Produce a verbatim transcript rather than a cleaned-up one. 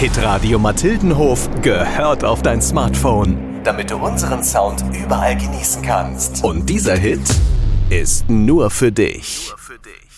Hitradio Mathildenhof gehört auf dein Smartphone, damit du unseren Sound überall genießen kannst. Und dieser Hit ist nur für dich. Nur für dich.